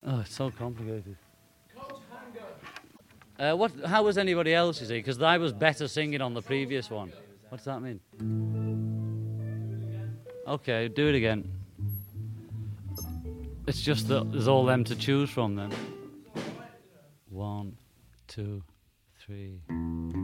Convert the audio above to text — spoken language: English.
Oh, it's so complicated. How was anybody else, you see? Because I was better singing on the previous one. What does that mean? Okay, do it again. It's just that there's all them to choose from then. 1, 2, 3.